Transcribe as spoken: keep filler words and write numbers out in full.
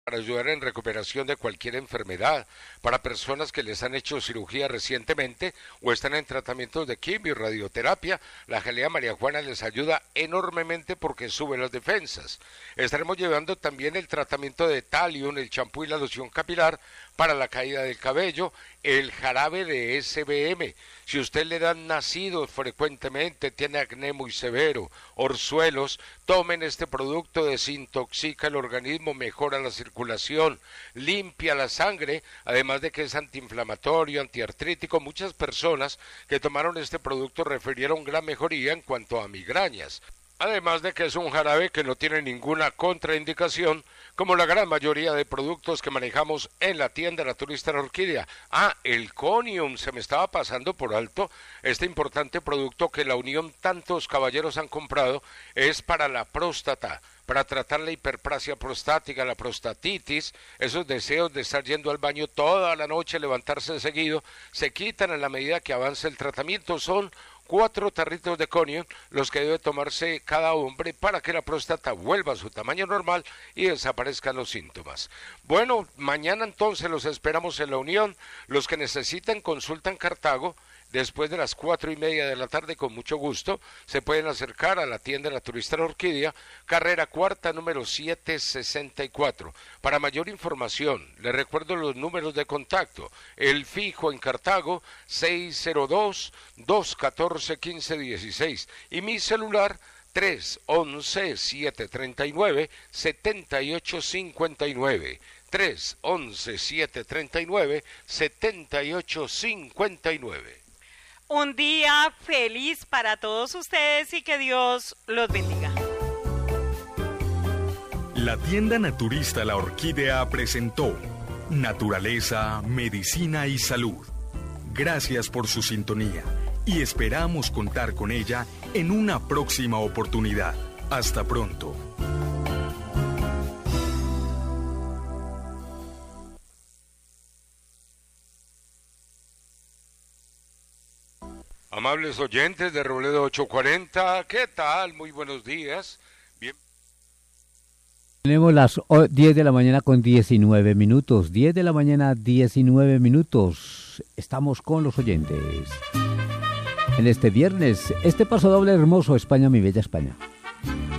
para ayudar en recuperación de cualquier enfermedad, para personas que les han hecho cirugía recientemente o están en tratamientos de quimio y radioterapia. La gelea María Juana les ayuda enormemente porque sube las defensas. Estaremos llevando también el tratamiento de Talium, el champú y la loción capilar para la caída del cabello, el jarabe de S B M. Si usted le dan nacidos frecuentemente, tiene acné muy severo, orzuelos, tomen este producto, desintoxica el organismo, mejora la circulación, limpia la sangre, además de que es antiinflamatorio, antiartrítico. Muchas personas que tomaron este producto refirieron gran mejoría en cuanto a migrañas. Además de que es un jarabe que no tiene ninguna contraindicación, como la gran mayoría de productos que manejamos en la tienda Naturista La Orquídea. Ah, el Conium, se me estaba pasando por alto. Este importante producto que la Unión tantos caballeros han comprado es para la próstata, para tratar la hiperplasia prostática, la prostatitis, esos deseos de estar yendo al baño toda la noche, levantarse seguido, se quitan a la medida que avanza el tratamiento. Son cuatro tarritos de Conium los que debe tomarse cada hombre para que la próstata vuelva a su tamaño normal y desaparezcan los síntomas. Bueno, mañana entonces los esperamos en la Unión. Los que necesiten consulta en Cartago, después de las cuatro y media de la tarde, con mucho gusto, se pueden acercar a la tienda Naturista La Orquídea, carrera cuarta, número setecientos sesenta y cuatro. Para mayor información, les recuerdo los números de contacto. El fijo en Cartago, seis cero dos, dos uno cuatro, uno cinco uno seis. Y mi celular, tres once, siete treinta y nueve, setenta y ocho cincuenta y nueve. tres once, siete treinta y nueve, setenta y ocho cincuenta y nueve. Un día feliz para todos ustedes y que Dios los bendiga. La tienda Naturista La Orquídea presentó Naturaleza, Medicina y Salud. Gracias por su sintonía y esperamos contar con ella en una próxima oportunidad. Hasta pronto. Amables oyentes de Robledo ochocientos cuarenta, ¿qué tal? Muy buenos días. Bien. Tenemos las diez de la mañana con diecinueve minutos, diez de la mañana diecinueve minutos. Estamos con los oyentes. En este viernes, este paso doble hermoso, España, mi bella España.